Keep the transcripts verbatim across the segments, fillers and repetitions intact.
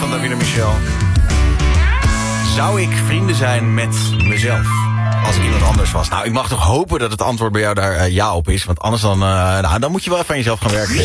van Davina Michel. Zou ik vrienden zijn met mezelf? Als ik iemand anders was. Nou, ik mag toch hopen dat het antwoord bij jou daar uh, ja op is. Want anders dan, uh, nou, dan moet je wel even aan jezelf gaan werken.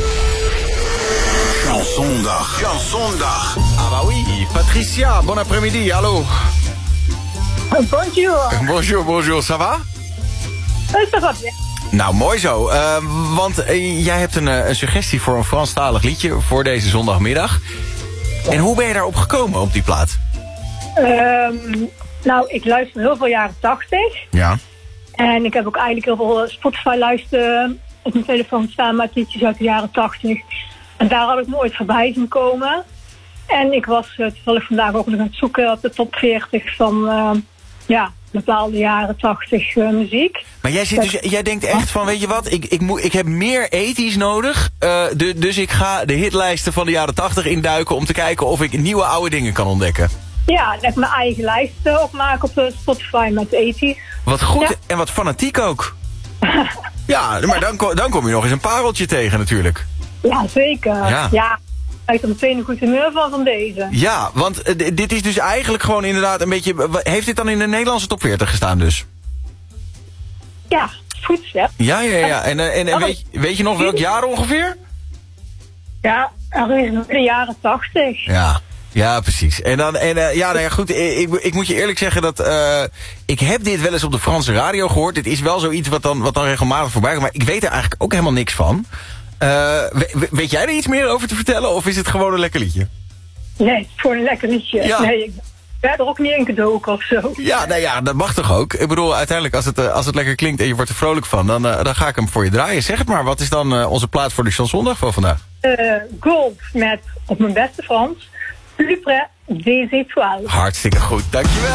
Chansondag. Chansondag. Ah bah oui. Patricia, bon après-midi, hallo. Bonjour. Bonjour, bonjour, ça va? Ça va bien. Nou, mooi zo. Uh, want uh, jij hebt een, uh, een suggestie voor een Franstalig liedje voor deze zondagmiddag. En hoe ben je daarop gekomen, op die plaat? Um, nou, ik luister heel veel jaren tachtig. Ja. En ik heb ook eigenlijk heel veel Spotify luisteren op mijn telefoon staan met liedjes uit de jaren tachtig. En daar had ik me ooit voorbij zien komen. En ik was uh, toevallig vandaag ook nog aan het zoeken op de top veertig van uh, ja, bepaalde jaren tachtig uh, muziek. Maar jij, zit dus, jij denkt echt van, weet je wat, ik, ik, moet, ik heb meer ethisch nodig. Uh, de, dus ik ga de hitlijsten van de jaren tachtig induiken om te kijken of ik nieuwe oude dingen kan ontdekken. Ja, en ik mijn eigen lijst uh, opmaken op de Spotify met ethisch. Wat goed Ja. en wat fanatiek ook. Ja, maar dan, dan kom je nog eens een pareltje tegen natuurlijk. Ja, zeker. Ja. Ja. Ik heb er meteen een goed humeur van van deze. Ja, want uh, d- dit is dus eigenlijk gewoon inderdaad een beetje... Heeft dit dan in de Nederlandse top veertig gestaan dus? Ja, goed hè. Ja, ja, ja. En, uh, en, en weet, weet je nog welk jaar ongeveer? Ja, ergens in de jaren tachtig. Ja. Ja, precies. En dan, en uh, ja, nou ja, goed, ik, ik moet je eerlijk zeggen dat uh, ik heb dit wel eens op de Franse radio gehoord. Dit is wel zoiets wat dan, wat dan regelmatig voorbij komt, maar ik weet er eigenlijk ook helemaal niks van. Uh, we, weet jij er iets meer over te vertellen of is het gewoon een lekker liedje? Nee, het is gewoon een lekker liedje. Ja. Nee, ik ben er ook niet in gedoken of zo. Ja, nou ja, dat mag toch ook? Ik bedoel, uiteindelijk als het, uh, als het lekker klinkt en je wordt er vrolijk van, dan, uh, dan ga ik hem voor je draaien. Zeg het maar, wat is dan uh, onze plaat voor de chansondag van vandaag? Uh, Gold met, op mijn beste Frans, Plus près des étoiles. Hartstikke goed, dankjewel.